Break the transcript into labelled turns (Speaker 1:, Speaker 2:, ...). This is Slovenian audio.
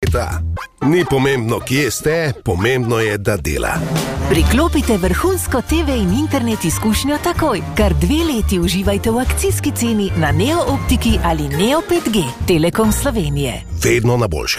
Speaker 1: sveta. Ni pomembno, kje ste, pomembno je, da dela.
Speaker 2: Priklopite vrhunsko TV in internet izkušnjo takoj. Kar 2 leti uživajte v akcijski ceni na Neo Optiki ali Neo 5G. Telekom Slovenije.
Speaker 1: Vedno na boljše.